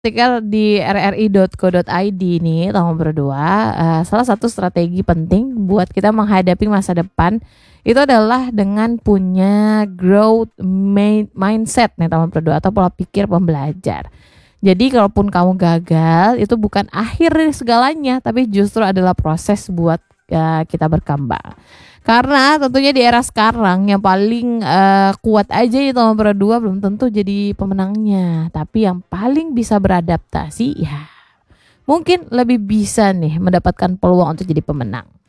Ketika di rri.co.id nih tahun berdua, salah satu strategi penting buat kita menghadapi masa depan itu adalah dengan punya growth mindset nih tahun berdua atau pola pikir pembelajar. Jadi kalaupun kamu gagal itu bukan akhir dari segalanya, tapi justru adalah proses buat kita berkembang. Karena tentunya di era sekarang yang paling kuat aja di tahun berdua belum tentu jadi pemenangnya. Tapi yang paling bisa beradaptasi ya mungkin lebih bisa nih mendapatkan peluang untuk jadi pemenang.